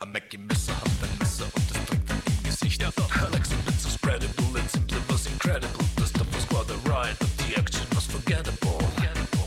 Mackie Messer hat ein Messer und es drückt dann im Gesicht. Alex and Vince was spreadable, it simply was incredible. The stuff was quite alright, but the action was forgettable.